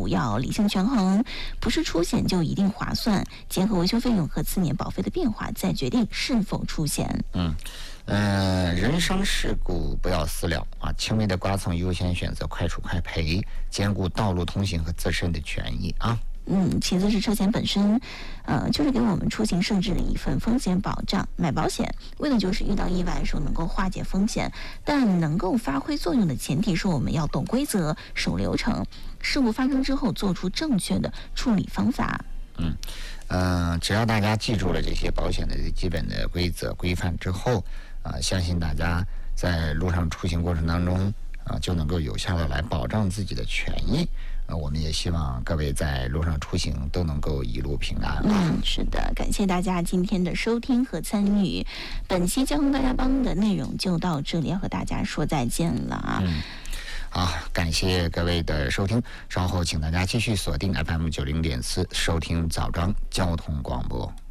务要理性权衡，不是出险就一定划算，结合维修费用和次年保费的变化，再决定是否出险。 人伤事故不要私了啊，轻微的刮蹭优先选择快处快赔，兼顾道路通行和自身的权益啊。 其次是车险本身，就是给我们出行设置了一份风险保障。买保险为的就是遇到意外的时候能够化解风险，但能够发挥作用的前提是我们要懂规则、守流程，事故发生之后做出正确的处理方法。 只要大家记住了这些保险的基本的规则规范之后，相信大家在路上出行过程当中，就能够有效的来保障自己的权益。我们也希望各位在路上出行都能够一路平安。 是的，感谢大家今天的收听和参与。本期交通大家帮的内容就到这里，要和大家说再见了啊。 好，感谢各位的收听，稍后请大家继续锁定 FM 90.4收听早章交通广播。